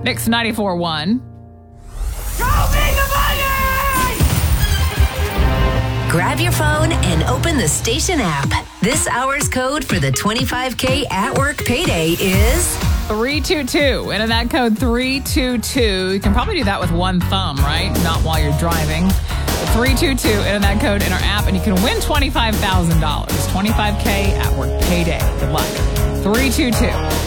Mix 94.1. Grab your phone and open the station app. This hour's code for the 25K at work payday is 322. Enter that code 322. You can probably do that with one thumb, right? Not while you're driving. 322. Enter that code in our app and you can win $25,000. 25K at work payday. Good luck. 322.